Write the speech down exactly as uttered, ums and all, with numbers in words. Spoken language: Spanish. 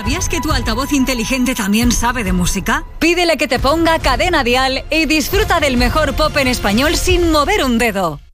¿Sabías que tu altavoz inteligente también sabe de música? Pídele que te ponga Cadena Dial y disfruta del mejor pop en español sin mover un dedo.